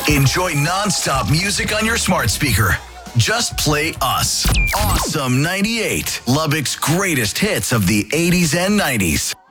Enjoy nonstop music on your smart speaker. Just play us. Awesome 98, Lubbock's greatest hits of the 80s and 90s.